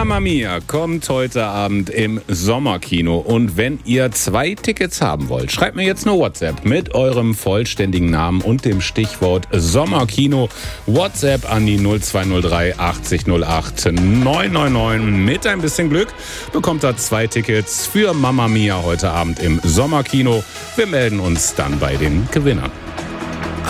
Mamma Mia kommt heute Abend im Sommerkino. Und wenn ihr 2 Tickets haben wollt, schreibt mir jetzt eine WhatsApp mit eurem vollständigen Namen und dem Stichwort Sommerkino. WhatsApp an die 0203 80 08 999. Mit ein bisschen Glück bekommt ihr 2 Tickets für Mamma Mia heute Abend im Sommerkino. Wir melden uns dann bei den Gewinnern.